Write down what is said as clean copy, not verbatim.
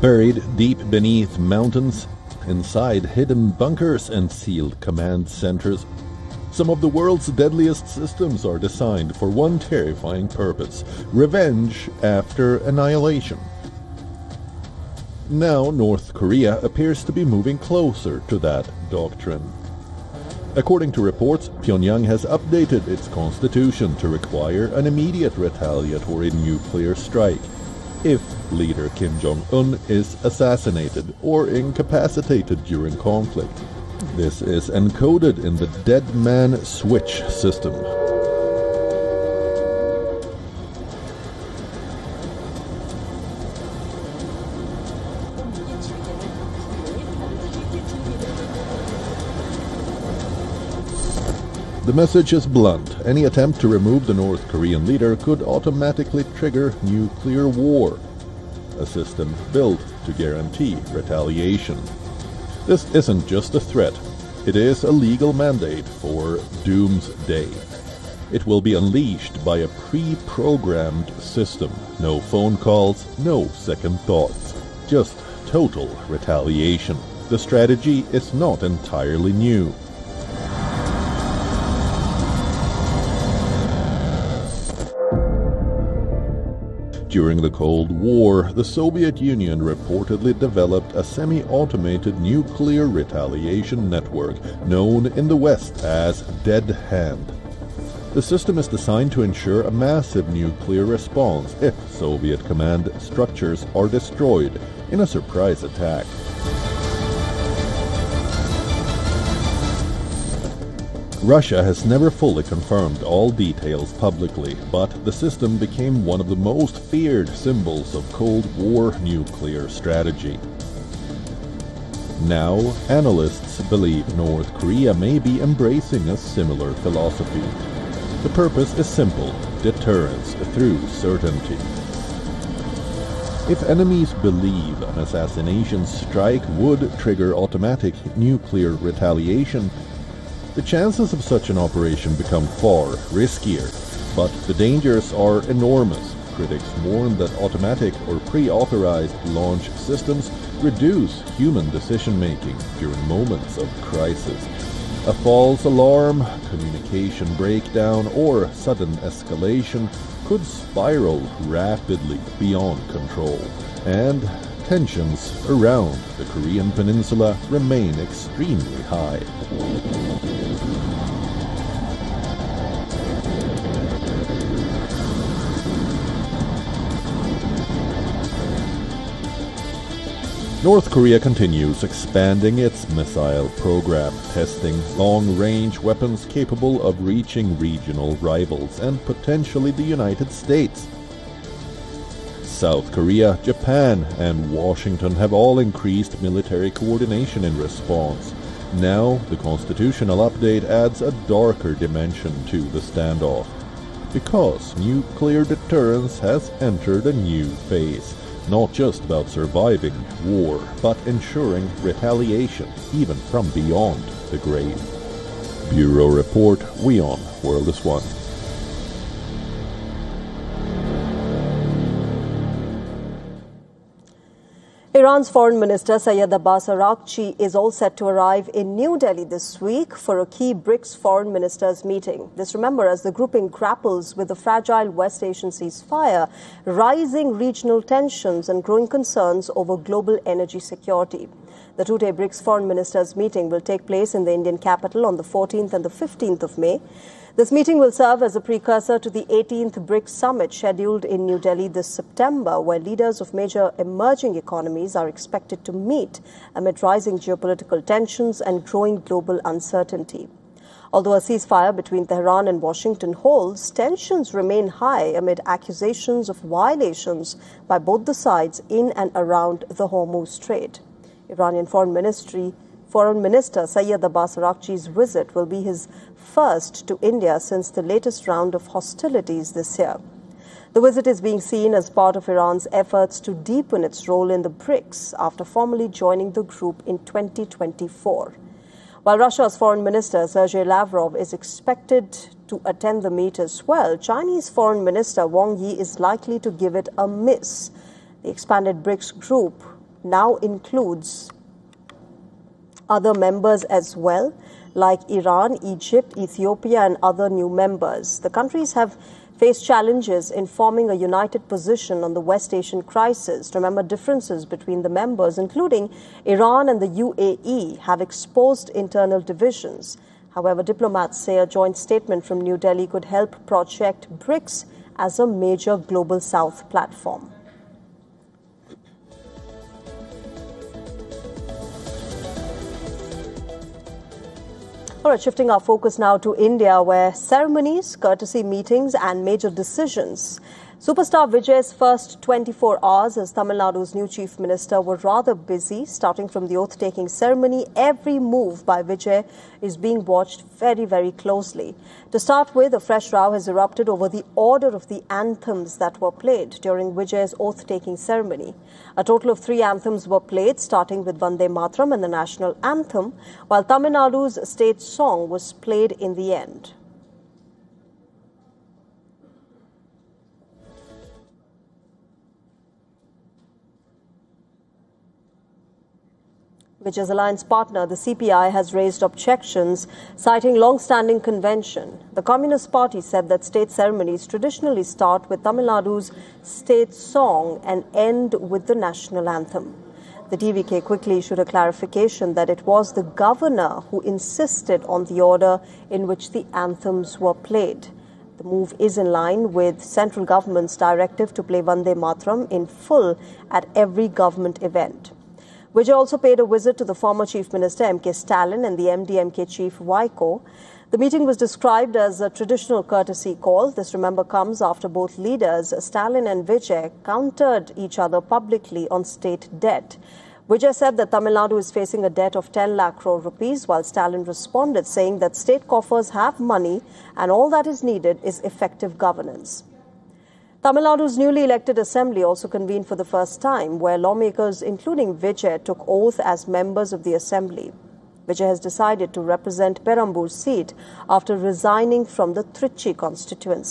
Buried deep beneath mountains, inside hidden bunkers and sealed command centers, some of the world's deadliest systems are designed for one terrifying purpose: revenge after annihilation. Now North Korea appears to be moving closer to that doctrine. According to reports, Pyongyang has updated its constitution to require an immediate retaliatory nuclear strike if leader Kim Jong-un is assassinated or incapacitated during conflict. This is encoded in the Dead Man Switch system. The message is blunt. Any attempt to remove the North Korean leader could automatically trigger nuclear war, a system built to guarantee retaliation. This isn't just a threat, it is a legal mandate for doomsday. It will be unleashed by a pre-programmed system. No phone calls, no second thoughts, just total retaliation. The strategy is not entirely new. During the Cold War, the Soviet Union reportedly developed a semi-automated nuclear retaliation network known in the West as Dead Hand. The system is designed to ensure a massive nuclear response if Soviet command structures are destroyed in a surprise attack. Russia has never fully confirmed all details publicly, but the system became one of the most feared symbols of Cold War nuclear strategy. Now, analysts believe North Korea may be embracing a similar philosophy. The purpose is simple: deterrence through certainty. If enemies believe an assassination strike would trigger automatic nuclear retaliation, the chances of such an operation become far riskier, but the dangers are enormous. Critics warn that automatic or pre-authorized launch systems reduce human decision-making during moments of crisis. A false alarm, communication breakdown, or sudden escalation could spiral rapidly beyond control, and tensions around the Korean peninsula remain extremely high. North Korea continues expanding its missile program, testing long-range weapons capable of reaching regional rivals and potentially the United States. South Korea, Japan, and Washington have all increased military coordination in response. Now, the constitutional update adds a darker dimension to the standoff, because nuclear deterrence has entered a new phase. Not just about surviving war, but ensuring retaliation, even from beyond the grave. Bureau Report, WION, World is One. Iran's Foreign Minister Sayyid Abbas Araghchi is all set to arrive in New Delhi this week for a key BRICS foreign ministers meeting. This, remember, as the grouping grapples with the fragile West Asian ceasefire, rising regional tensions and growing concerns over global energy security. The two-day BRICS foreign ministers meeting will take place in the Indian capital on the 14th and the 15th of May. This meeting will serve as a precursor to the 18th BRICS summit scheduled in New Delhi this September, where leaders of major emerging economies are expected to meet amid rising geopolitical tensions and growing global uncertainty. Although a ceasefire between Tehran and Washington holds, tensions remain high amid accusations of violations by both the sides in and around the Hormuz Strait. Iranian Foreign Minister Sayyid Abbas Araghchi's visit will be his first to India since the latest round of hostilities this year. The visit is being seen as part of Iran's efforts to deepen its role in the BRICS after formally joining the group in 2024. While Russia's Foreign Minister Sergei Lavrov is expected to attend the meet as well, Chinese Foreign Minister Wang Yi is likely to give it a miss. The expanded BRICS group now includes other members as well, like Iran, Egypt, Ethiopia, and other new members. The countries have faced challenges in forming a united position on the West Asian crisis. Remember, differences between the members, including Iran and the UAE, have exposed internal divisions. However, diplomats say a joint statement from New Delhi could help project BRICS as a major Global South platform. All right, shifting our focus now to India, where ceremonies, courtesy meetings and major decisions. Superstar Vijay's first 24 hours as Tamil Nadu's new chief minister were rather busy. Starting from the oath-taking ceremony, every move by Vijay is being watched very, very closely. To start with, a fresh row has erupted over the order of the anthems that were played during Vijay's oath-taking ceremony. A total of 3 anthems were played, starting with Vande Mataram and the national anthem, while Tamil Nadu's state song was played in the end. Vijay's alliance partner, the CPI, has raised objections, citing long-standing convention. The Communist Party said that state ceremonies traditionally start with Tamil Nadu's state song and end with the national anthem. The TVK quickly issued a clarification that it was the governor who insisted on the order in which the anthems were played. The move is in line with central government's directive to play Vande Mataram in full at every government event. Vijay also paid a visit to the former Chief Minister M.K. Stalin and the MDMK Chief Vaiko. The meeting was described as a traditional courtesy call. This, remember, comes after both leaders, Stalin and Vijay, countered each other publicly on state debt. Vijay said that Tamil Nadu is facing a debt of 10 lakh crore rupees, while Stalin responded saying that state coffers have money and all that is needed is effective governance. Tamil Nadu's newly elected assembly also convened for the first time, where lawmakers, including Vijay, took oath as members of the assembly. Vijay has decided to represent Perambur seat after resigning from the Trichy constituency.